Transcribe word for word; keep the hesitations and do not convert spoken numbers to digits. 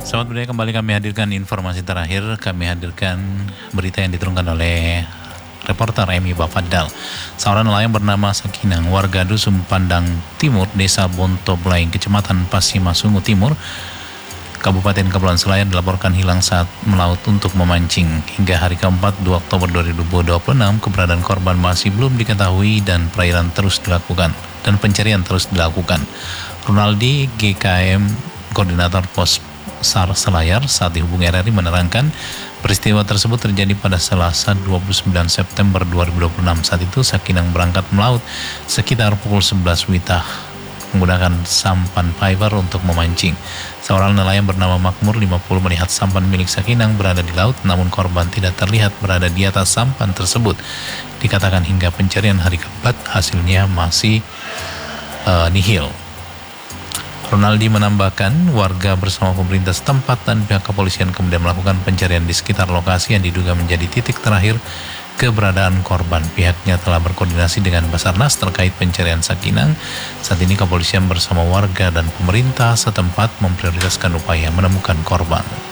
Selamat budaya, kembali kami hadirkan informasi terakhir. Kami hadirkan berita yang diturunkan oleh reporter Emi Bafadal. Seorang nelayan bernama Sakinang, warga Dusun Pandang Timur, Desa Bontoblaing, Kecamatan Pasimasungu Timur, Kabupaten Kepulauan Selayar, dilaporkan hilang saat melaut untuk memancing. Hingga hari keempat, dua Oktober dua ribu dua puluh enam, keberadaan korban masih belum diketahui dan perairan terus dilakukan dan pencarian terus dilakukan. Ronaldi, G K M, Koordinator Pos SAR Selayar, saat dihubungi R R I, menerangkan peristiwa tersebut terjadi pada Selasa dua puluh sembilan September dua ribu dua puluh enam. Saat itu Sakinang berangkat melaut sekitar pukul sebelas wita menggunakan sampan fiber untuk memancing. Seorang nelayan bernama Makmur, lima puluh, melihat sampan milik Sakinang berada di laut, namun korban tidak terlihat berada di atas sampan tersebut. Dikatakan hingga pencarian hari keempat hasilnya masih uh, nihil. Ronaldi menambahkan warga bersama pemerintah setempat dan pihak kepolisian kemudian melakukan pencarian di sekitar lokasi yang diduga menjadi titik terakhir keberadaan korban. Pihaknya telah berkoordinasi dengan Basarnas terkait pencarian Sakinang. Saat ini kepolisian bersama warga dan pemerintah setempat memprioritaskan upaya menemukan korban.